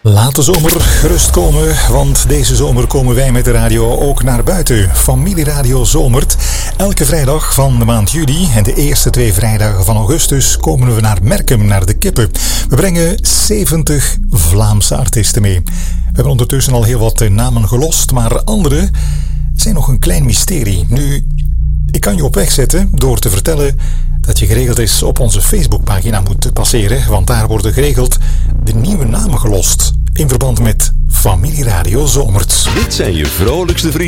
Laat de zomer gerust komen, want deze zomer komen wij met de radio ook naar buiten. Familieradio zomert. Elke vrijdag van de maand juli en de eerste 2 vrijdagen van augustus komen we naar Merkem, naar de Kippen. We brengen 70 Vlaamse artiesten mee. We hebben ondertussen al heel wat namen gelost, maar andere zijn nog een klein mysterie. Nu, ik kan je op weg zetten door te vertellen dat je geregeld is op onze Facebookpagina moet passeren, want daar worden geregeld de nieuwe namen gelost in verband met Familieradio Zomert. Dit zijn je vrolijkste vrienden.